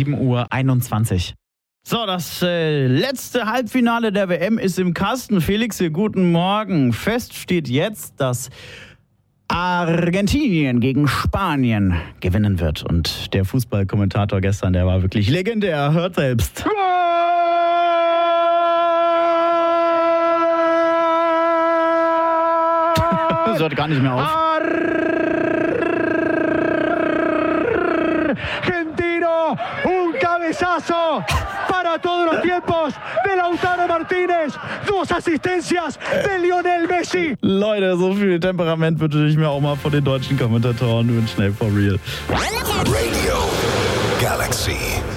7:21 Uhr. So, das letzte Halbfinale der WM ist im Kasten. Felix, hier, guten Morgen. Fest steht jetzt, dass Argentinien gegen Spanien gewinnen wird. Und der Fußballkommentator gestern, der war wirklich legendär. Hört selbst. Das hört gar nicht mehr auf. Argentino, un cabezazo para todos los tiempos de Lautaro Martínez, 2 Asistencias de Lionel Messi. Leute, so viel Temperament würde ich mir auch mal von den deutschen Kommentatoren wünschen, for real. Radio Galaxy.